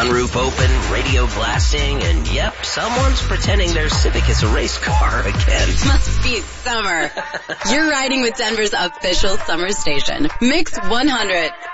sunroof open, radio blasting, and yep, someone's pretending their Civic is a race car again. Must be summer. You're riding with Denver's official summer station, Mix 100.